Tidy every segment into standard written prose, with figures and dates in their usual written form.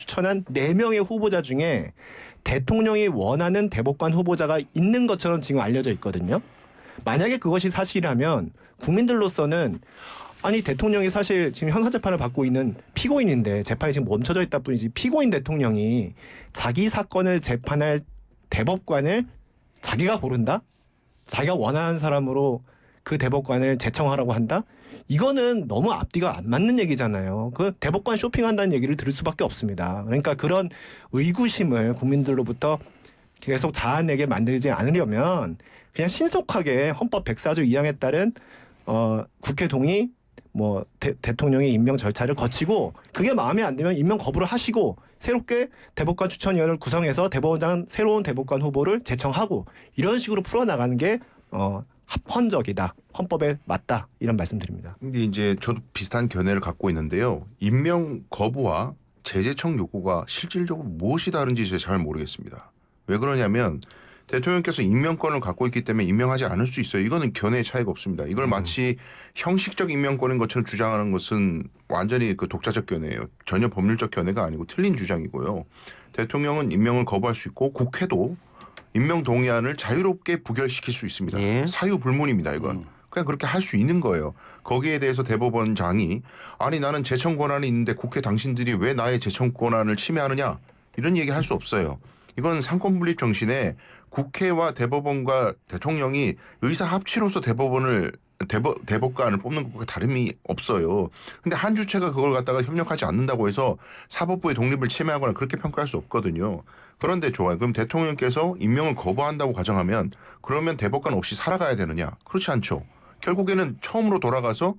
추천한 4명의 후보자 중에 대통령이 원하는 대법관 후보자가 있는 것처럼 지금 알려져 있거든요. 만약에 그것이 사실이라면 국민들로서는 아니 대통령이 사실 지금 형사재판을 받고 있는 피고인인데 재판이 지금 멈춰져 있다 뿐이지 피고인 대통령이 자기 사건을 재판할 대법관을 자기가 고른다? 자기가 원하는 사람으로 그 대법관을 제청하라고 한다? 이거는 너무 앞뒤가 안 맞는 얘기잖아요. 그 대법관 쇼핑한다는 얘기를 들을 수밖에 없습니다. 그러니까 그런 의구심을 국민들로부터 계속 자아내게 만들지 않으려면 그냥 신속하게 헌법 104조 2항에 따른 국회 동의 뭐 대통령의 임명 절차를 거치고 그게 마음에 안 들면 임명 거부를 하시고 새롭게 대법관 추천위원회를 구성해서 대법원장 새로운 대법관 후보를 제청하고 이런 식으로 풀어나가는 게 합헌적이다. 헌법에 맞다. 이런 말씀드립니다. 근데 이제 저도 비슷한 견해를 갖고 있는데요. 임명 거부와 재제청 요구가 실질적으로 무엇이 다른지 제가 잘 모르겠습니다. 왜 그러냐면 대통령께서 임명권을 갖고 있기 때문에 임명하지 않을 수 있어요. 이거는 견해의 차이가 없습니다. 이걸 마치 형식적 임명권인 것처럼 주장하는 것은 완전히 그 독자적 견해예요. 전혀 법률적 견해가 아니고 틀린 주장이고요. 대통령은 임명을 거부할 수 있고 국회도 임명 동의안을 자유롭게 부결시킬 수 있습니다. 예. 사유불문입니다. 이건. 그냥 그렇게 할 수 있는 거예요. 거기에 대해서 대법원장이 아니 나는 제청 권한이 있는데 국회 당신들이 왜 나의 제청 권한을 침해하느냐 이런 얘기 할 수 없어요. 이건 상권분립 정신에 국회와 대법원과 대통령이 의사 합치로서 대법관을 뽑는 것과 다름이 없어요. 근데 한 주체가 그걸 갖다가 협력하지 않는다고 해서 사법부의 독립을 침해하거나 그렇게 평가할 수 없거든요. 그런데 좋아요. 그럼 대통령께서 임명을 거부한다고 가정하면 그러면 대법관 없이 살아가야 되느냐? 그렇지 않죠. 결국에는 처음으로 돌아가서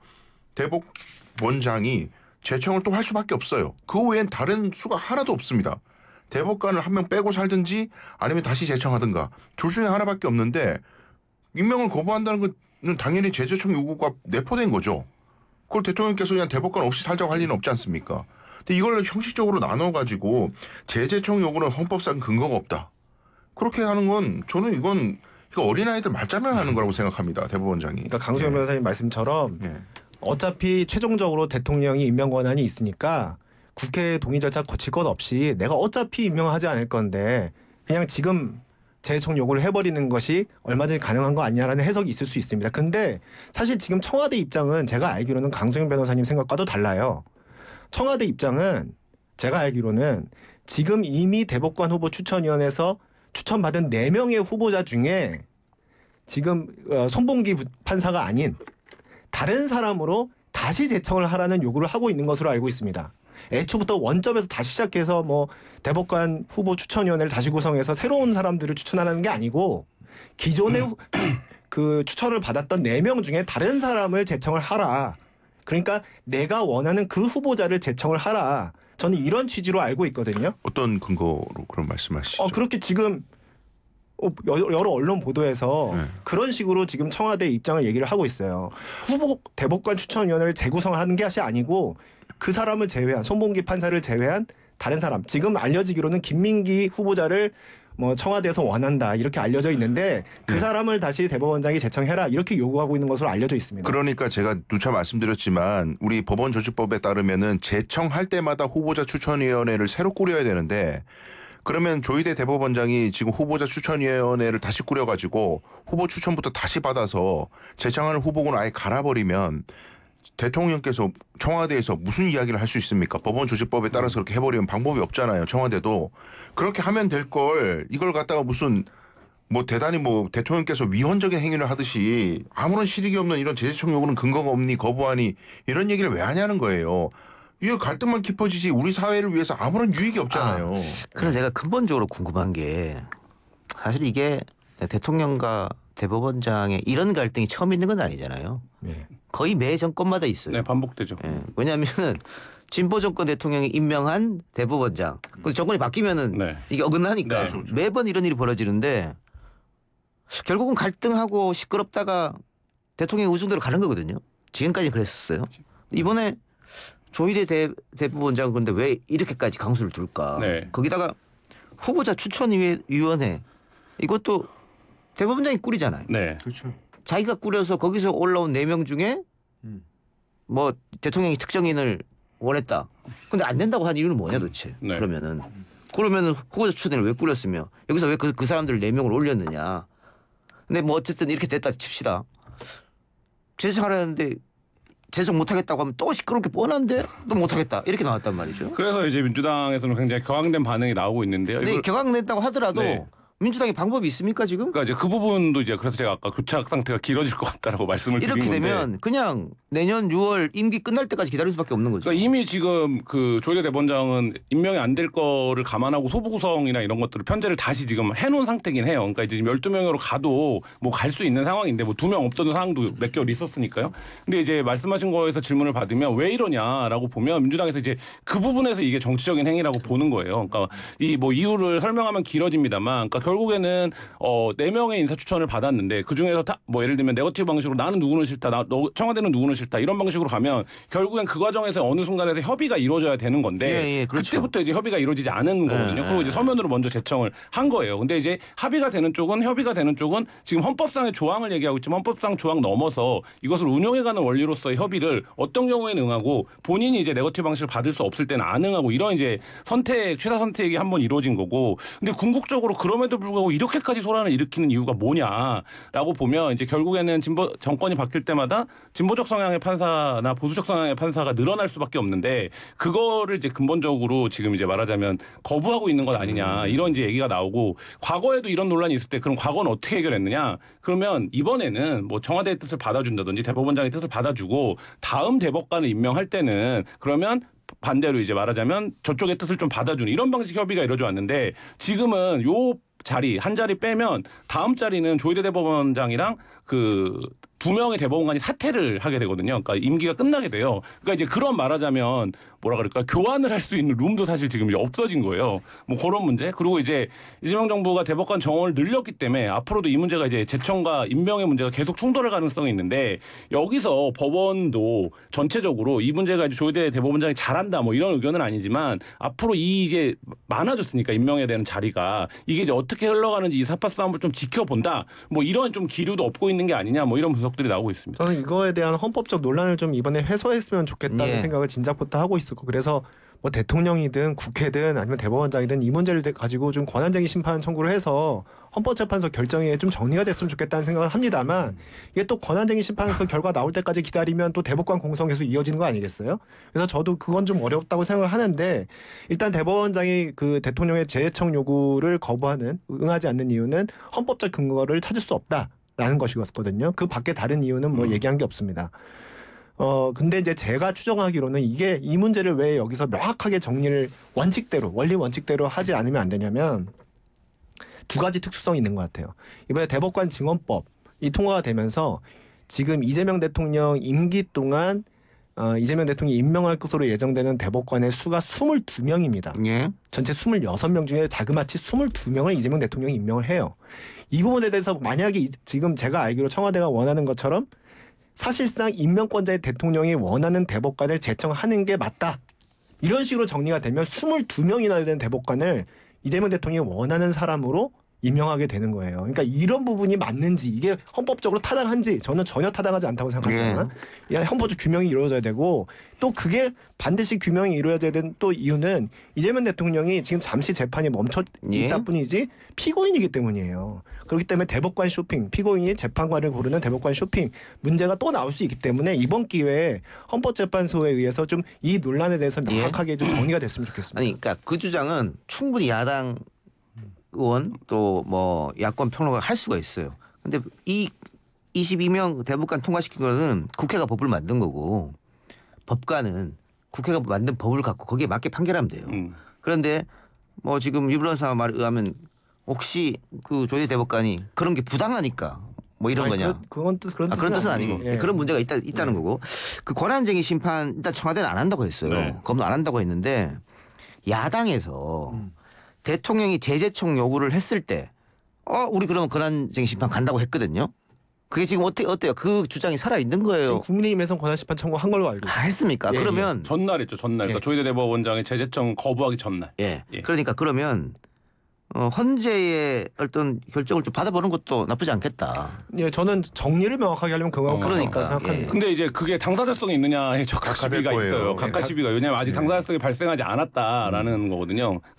대법원장이 제청을 또 할 수밖에 없어요. 그 외엔 다른 수가 하나도 없습니다. 대법관을 한 명 빼고 살든지 아니면 다시 제청하든가 둘 중에 하나밖에 없는데 임명을 거부한다는 건 당연히 재제청 요구가 내포된 거죠. 그걸 대통령께서 그냥 대법관 없이 살자고 할 리는 없지 않습니까? 근데 이걸 형식적으로 나눠가지고 재제청 요구는 헌법상 근거가 없다. 그렇게 하는 건 저는 이건 어린아이들 말장난 하는 거라고 생각합니다. 대법원장이. 그러니까 강수영 변호사님 말씀처럼 어차피 최종적으로 대통령이 임명 권한이 있으니까 국회 동의 절차 거칠 것 없이 내가 어차피 임명하지 않을 건데 그냥 지금 재청 요구를 해버리는 것이 얼마든지 가능한 거 아니냐라는 해석이 있을 수 있습니다. 근데 사실 지금 청와대 입장은 제가 알기로는 강수영 변호사님 생각과도 달라요. 청와대 입장은 제가 알기로는 지금 이미 대법관 후보 추천위원회에서 추천받은 4명의 후보자 중에 지금 손봉기 판사가 아닌 다른 사람으로 다시 제청을 하라는 요구를 하고 있는 것으로 알고 있습니다. 애초부터 원점에서 다시 시작해서 뭐 대법관 후보 추천위원회를 다시 구성해서 새로운 사람들을 추천하는 게 아니고 기존에 그 추천을 받았던 4명 중에 다른 사람을 제청을 하라. 그러니까 내가 원하는 그 후보자를 제청을 하라. 저는 이런 취지로 알고 있거든요. 어떤 근거로 그런 말씀하시죠? 그렇게 지금 여러 언론 보도에서 그런 식으로 지금 청와대 입장을 얘기를 하고 있어요. 후보 대법관 추천위원회를 재구성하는 것이 아니고 그 사람을 제외한 손봉기 판사를 제외한 다른 사람 지금 알려지기로는 김민기 후보자를 뭐 청와대에서 원한다 이렇게 알려져 있는데 그 사람을 다시 대법원장이 제청해라 이렇게 요구하고 있는 것으로 알려져 있습니다. 그러니까 제가 누차 말씀드렸지만 우리 법원조직법에 따르면은 제청할 때마다 후보자 추천위원회를 새로 꾸려야 되는데 그러면 조희대 대법원장이 지금 후보자 추천위원회를 다시 꾸려가지고 후보 추천부터 다시 받아서 제청하는 후보군을 아예 갈아버리면 대통령께서 청와대에서 무슨 이야기를 할 수 있습니까? 법원조직법에 따라서 그렇게 해버리면 방법이 없잖아요. 청와대도. 그렇게 하면 될 걸 이걸 갖다가 무슨 뭐 대단히 뭐 대통령께서 위헌적인 행위를 하듯이 아무런 실익이 없는 이런 재제청 요구는 근거가 없니 거부하니 이런 얘기를 왜 하냐는 거예요. 이거 갈등만 깊어지지 우리 사회를 위해서 아무런 유익이 없잖아요. 그래서 제가 근본적으로 궁금한 게 사실 이게 대통령과 대법원장의 이런 갈등이 처음 있는 건 아니잖아요. 네. 거의 매 정권마다 있어요. 네, 반복되죠. 왜냐하면은 진보 정권 대통령이 임명한 대법원장, 그 정권이 바뀌면은 이게 어긋나니까 매번 이런 일이 벌어지는데 결국은 갈등하고 시끄럽다가 대통령의 의중대로 가는 거거든요. 지금까지 그랬었어요. 이번에 조희대 대법원장은 그런데 왜 이렇게까지 강수를 둘까? 거기다가 후보자 추천위원회 이것도 대법원장이 꾸리잖아요. 네. 그렇죠. 자기가 꾸려서 거기서 올라온 4명 중에 뭐 대통령이 특정인을 원했다. 근데 안 된다고 한 이유는 뭐냐 도대체. 네. 그러면은 후보자 추천위를 왜 꾸렸으며 여기서 왜 그 사람들 4명을 올렸느냐. 근데 뭐 어쨌든 이렇게 됐다 칩시다. 재청하려는데 재청 못하겠다고 하면 또 시끄럽게 뻔한데 또 못하겠다 이렇게 나왔단 말이죠. 그래서 이제 민주당에서는 굉장히 격앙된 반응이 나오고 있는데요. 근데 격앙됐다고 하더라도 네. 민주당이 방법이 있습니까 지금? 그러니까 이제 그 부분도 이제 그래서 제가 아까 교착 상태가 길어질 것 같다라고 말씀을 드린 이렇게 건데. 되면 그냥 내년 6월 임기 끝날 때까지 기다릴 수밖에 없는 거죠. 그러니까 이미 지금 그 조희대 대법원장은 임명이 안 될 거를 감안하고 소부 구성이나 이런 것들을 편제를 다시 지금 해놓은 상태긴 해요. 그러니까 이제 지금 12명으로 가도 뭐 갈 수 있는 상황인데 뭐 2명 없던 상황도 몇 개월 있었으니까요. 근데 이제 말씀하신 거에서 질문을 받으면 왜 이러냐라고 보면 민주당에서 이제 그 부분에서 이게 정치적인 행위라고 보는 거예요. 그러니까 이 뭐 이유를 설명하면 길어집니다만, 그러니까 결국에는 4명의 인사 추천을 받았는데 그 중에서 뭐 예를 들면 네거티브 방식으로 나는 누구는 싫다, 청와대는 누구는 싫다 이런 방식으로 가면 결국엔 그 과정에서 어느 순간에서 협의가 이루어져야 되는 건데 그렇죠. 그때부터 이제 협의가 이루어지지 않은 거거든요. 그리고 이제 서면으로 먼저 제청을 한 거예요. 근데 이제 협의가 되는 쪽은 지금 헌법상의 조항을 얘기하고 있지만 헌법상 조항 넘어서 이것을 운영해가는 원리로서의 협의를 어떤 경우에는 응하고 본인이 이제 네거티브 방식을 받을 수 없을 때는 안 응하고 이런 이제 취사 선택이 한번 이루어진 거고. 근데 궁극적으로 그럼에도 불구하고 이렇게까지 소란을 일으키는 이유가 뭐냐라고 보면 이제 결국에는 정권이 바뀔 때마다 진보적 성향의 판사나 보수적 성향의 판사가 늘어날 수밖에 없는데 그거를 이제 근본적으로 지금 이제 말하자면 거부하고 있는 것 아니냐 이런 이제 얘기가 나오고, 과거에도 이런 논란이 있을 때 그럼 과거는 어떻게 해결했느냐? 그러면 이번에는 뭐 청와대의 뜻을 받아준다든지 대법원장의 뜻을 받아주고 다음 대법관을 임명할 때는 그러면 반대로 이제 말하자면 저쪽의 뜻을 좀 받아주는 이런 방식 협의가 이루어져 왔는데, 지금은 요 자리 한 자리 빼면 다음 자리는 조희대 대법원장이랑 그 2명의 대법원관이 사퇴를 하게 되거든요. 그러니까 임기가 끝나게 돼요. 그러니까 이제 그런 말하자면 뭐라 그럴까, 교환을 할 수 있는 룸도 사실 지금 이제 없어진 거예요. 뭐 그런 문제. 그리고 이제 이재명 정부가 대법관 정원을 늘렸기 때문에 앞으로도 이 문제가 이제 제청과 임명의 문제가 계속 충돌할 가능성이 있는데, 여기서 법원도 전체적으로 이 문제가 이제 조희대 대법원장이 잘한다 뭐 이런 의견은 아니지만 앞으로 이제 많아졌으니까 임명에 대한 자리가 이게 이제 어떻게 흘러가는지 이 사파 싸움을 좀 지켜본다 뭐 이런 좀 기류도 없고 있는 게 아니냐 뭐 이런 분석들이 나오고 있습니다. 저는 이거에 대한 헌법적 논란을 좀 이번에 해소했으면 좋겠다는 생각을 진작부터 하고 있었고, 그래서 뭐 대통령이든 국회든 아니면 대법원장이든 이 문제를 가지고 좀 권한쟁의 심판 청구를 해서 헌법재판소 결정에 좀 정리가 됐으면 좋겠다는 생각을 합니다만, 이게 또 권한쟁의 심판 그 결과 나올 때까지 기다리면 또 대법관 공성 계속 이어지는 거 아니겠어요? 그래서 저도 그건 좀 어렵다고 생각을 하는데, 일단 대법원장이 그 대통령의 재청 요구를 응하지 않는 이유는 헌법적 근거를 찾을 수 없다라는 것이었거든요. 그 밖에 다른 이유는 뭐 얘기한 게 없습니다. 근데 이제 제가 추정하기로는 이 문제를 왜 여기서 명확하게 정리를 원리 원칙대로 하지 않으면 안 되냐면, 2가지 특수성이 있는 것 같아요. 이번에 대법관 증언법이 통과가 되면서 지금 이재명 대통령 임기 동안 이재명 대통령이 임명할 것으로 예정되는 대법관의 수가 22명입니다. 예. 전체 26명 중에 자그마치 22명을 이재명 대통령이 임명을 해요. 이 부분에 대해서 만약에 지금 제가 알기로 청와대가 원하는 것처럼 사실상 임명권자의 대통령이 원하는 대법관을 제청하는 게 맞다, 이런 식으로 정리가 되면 22명이나 되는 대법관을 이재명 대통령이 원하는 사람으로 임명하게 되는 거예요. 그러니까 이런 부분이 맞는지, 이게 헌법적으로 타당한지 저는 전혀 타당하지 않다고 생각합니다. 헌법적 규명이 이루어져야 되고, 또 그게 반드시 규명이 이루어져야 되는 또 이유는 이재명 대통령이 지금 잠시 재판이 멈춰 있다 뿐이지 피고인이기 때문이에요. 그렇기 때문에 대법관 쇼핑, 피고인이 재판관을 고르는 대법관 쇼핑 문제가 또 나올 수 있기 때문에 이번 기회에 헌법재판소에 의해서 좀 이 논란에 대해서 명확하게 좀 정리가 됐으면 좋겠습니다. 아니, 그러니까 그 주장은 충분히 야당 의원 또 뭐 야권 평론가가 할 수가 있어요. 근데 이 22명 대법관 통과시킨 거는 국회가 법을 만든 거고, 법관은 국회가 만든 법을 갖고 거기에 맞게 판결하면 돼요. 그런데 뭐 지금 유 변호사 말에 의하면 혹시 그 조희대 대법관이 그런 게 부당하니까 뭐 이런 거냐? 그런 뜻은 아니고 그런 문제가 있다는 거고, 그 권한쟁의 심판 일단 청와대는 안 한다고 했어요. 검토 안 한다고 했는데, 야당에서 대통령이 재제청 요구를 했을 때 우리 그러면 권한쟁의 심판 간다고 했거든요. 그게 지금 어때요? 그 주장이 살아 있는 거예요. 지금 국민의힘에서 권한심판 청구한 걸로 알고 있어요. 했습니까? 그러면 전날 했죠. 전날. 그러니까 조희대 대법원장의 재제청 거부하기 전날. 그러니까 그러면 헌재의 어떤 결정을 좀 받아보는 것도 나쁘지 않겠다. 예, 저는 정리를 명확하게 하려면 그거 그러니까, 생각합니다. 예. 근데 이제 그게 당사자성이 있느냐에 적각 각하될 시비가 거예요. 있어요. 각하 시비가 왜냐하면 아직 당사자성이 발생하지 않았다라는 거거든요.